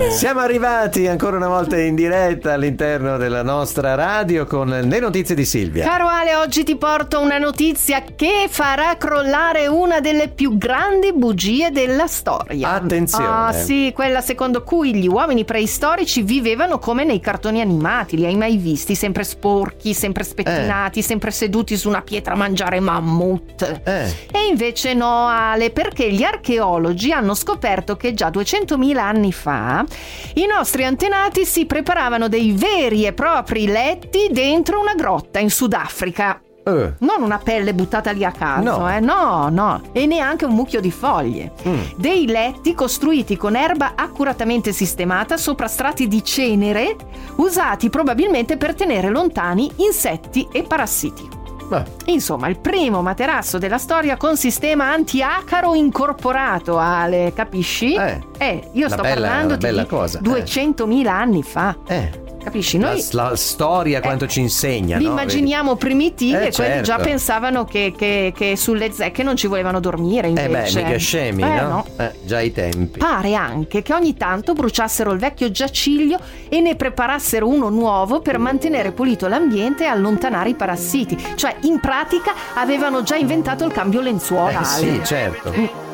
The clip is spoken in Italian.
Siamo arrivati ancora una volta in diretta all'interno della nostra radio con le notizie di Silvia. Caro Ale, oggi ti porto una notizia che farà crollare una delle più grandi bugie della storia. Attenzione. Ah sì, quella secondo cui gli uomini preistorici vivevano come nei cartoni animati. Li hai mai visti? Sempre sporchi, sempre spettinati, sempre seduti su una pietra a mangiare mammut. E invece no, Ale, perché gli archeologi hanno scoperto che già 200.000 anni fa i nostri antenati si preparavano dei veri e propri letti dentro una grotta in Sudafrica. Non una pelle buttata lì a caso, no, e neanche un mucchio di foglie. Dei letti costruiti con erba accuratamente sistemata sopra strati di cenere, usati probabilmente per tenere lontani insetti e parassiti. Insomma, il primo materasso della storia con sistema antiacaro incorporato, Ale, capisci? Io sto parlando di 200.000 anni fa. Capisci? Noi la storia quanto ci insegna, li no? immaginiamo primitivi e quelli certo. già pensavano che sulle zecche non ci volevano dormire, invece. Mica scemi, no? Già ai tempi. Pare anche che ogni tanto bruciassero il vecchio giaciglio e ne preparassero uno nuovo per mantenere pulito l'ambiente e allontanare i parassiti. Cioè, in pratica avevano già inventato il cambio lenzuola. Sì, certo.